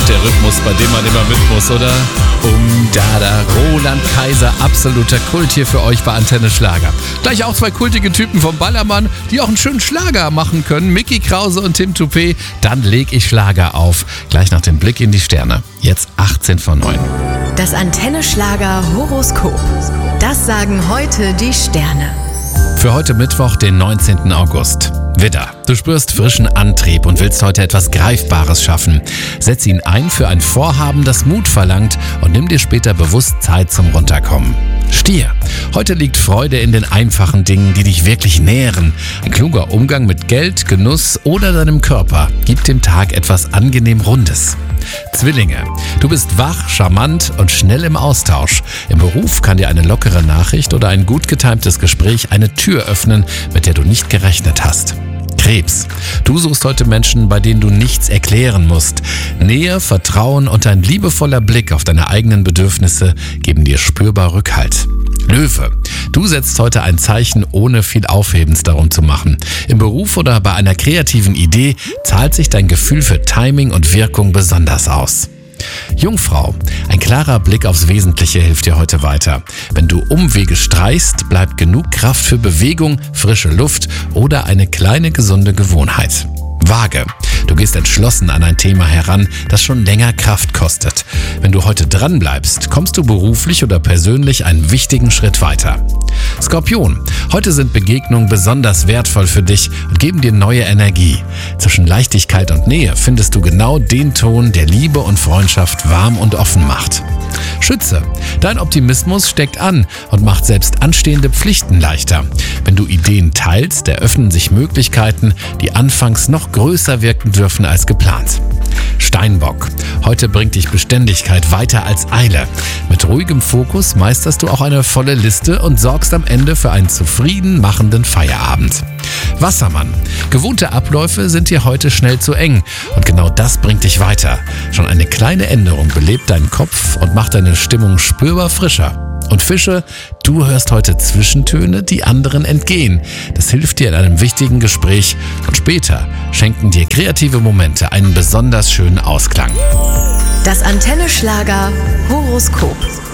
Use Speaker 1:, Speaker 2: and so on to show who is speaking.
Speaker 1: der Rhythmus, bei dem man immer mit muss, oder? Dada, Roland Kaiser, absoluter Kult hier für euch bei Antenne Schlager. Gleich auch zwei kultige Typen vom Ballermann, die auch einen schönen Schlager machen können. Mickey Krause und Tim Toupé. Dann leg ich Schlager auf. Gleich nach dem Blick in die Sterne. Jetzt 18 vor 9.
Speaker 2: Das Antenne Schlager Horoskop. Das sagen heute die Sterne.
Speaker 1: Für heute Mittwoch, den 19. August. Widder, du spürst frischen Antrieb und willst heute etwas Greifbares schaffen. Setz ihn ein für ein Vorhaben, das Mut verlangt, und nimm dir später bewusst Zeit zum Runterkommen. Stier, heute liegt Freude in den einfachen Dingen, die dich wirklich nähren. Ein kluger Umgang mit Geld, Genuss oder deinem Körper gibt dem Tag etwas angenehm Rundes. Zwillinge, du bist wach, charmant und schnell im Austausch. Im Beruf kann dir eine lockere Nachricht oder ein gut getimtes Gespräch eine Tür öffnen, mit der du nicht gerechnet hast. Krebs, du suchst heute Menschen, bei denen du nichts erklären musst. Nähe, Vertrauen und ein liebevoller Blick auf deine eigenen Bedürfnisse geben dir spürbar Rückhalt. Löwe, du setzt heute ein Zeichen, ohne viel Aufhebens darum zu machen. Im Beruf oder bei einer kreativen Idee zahlt sich dein Gefühl für Timing und Wirkung besonders aus. Jungfrau, ein klarer Blick aufs Wesentliche hilft dir heute weiter. Wenn du Umwege streichst, bleibt genug Kraft für Bewegung, frische Luft oder eine kleine gesunde Gewohnheit. Waage, du gehst entschlossen an ein Thema heran, das schon länger Kraft kostet. Wenn du heute dranbleibst, kommst du beruflich oder persönlich einen wichtigen Schritt weiter. Skorpion, heute sind Begegnungen besonders wertvoll für dich und geben dir neue Energie. Zwischen Leichtigkeit und Nähe findest du genau den Ton, der Liebe und Freundschaft warm und offen macht. Schütze, dein Optimismus steckt an und macht selbst anstehende Pflichten leichter. Wenn du Ideen teilst, eröffnen sich Möglichkeiten, die anfangs noch größer wirken dürfen als geplant. Steinbock, heute bringt dich Beständigkeit weiter als Eile. Mit ruhigem Fokus meisterst du auch eine volle Liste und sorgst am Ende für einen zufrieden machenden Feierabend. Wassermann, gewohnte Abläufe sind dir heute schnell zu eng und genau das bringt dich weiter. Schon eine kleine Änderung belebt deinen Kopf und macht deine Stimmung spürbar frischer. Und Fische, du hörst heute Zwischentöne, die anderen entgehen. Das hilft dir in einem wichtigen Gespräch und später schenken dir kreative Momente einen besonders schönen Ausklang.
Speaker 2: Das Antenne Schlager Horoskop.